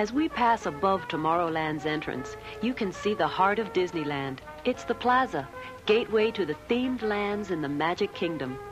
As we pass above Tomorrowland's entrance, you can see the heart of Disneyland. It's the plaza, gateway to the themed lands in the Magic Kingdom.